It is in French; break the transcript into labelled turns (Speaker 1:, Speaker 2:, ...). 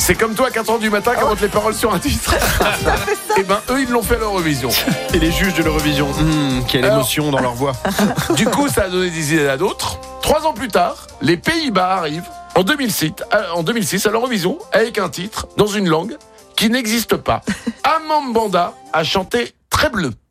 Speaker 1: C'est comme toi à 4h du matin quand on te les paroles sur un titre. Et ben eux ils l'ont fait à l'Eurovision.
Speaker 2: Et les juges de l'Eurovision, quelle émotion dans leur voix.
Speaker 1: Du coup ça a donné des idées à d'autres. 3 ans plus tard, les Pays-Bas arrivent en 2006 à l'Eurovision avec un titre dans une langue qui n'existe pas. Amand Banda a chanté Très bleu.